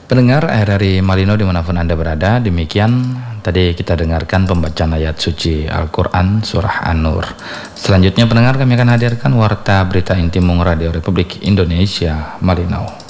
Pendengar RRI Malino dimanapun Anda berada, demikian tadi kita dengarkan pembacaan ayat suci Al-Quran Surah An-Nur. Selanjutnya pendengar, kami akan hadirkan Warta Berita Inti Mung Radio Republik Indonesia Malino.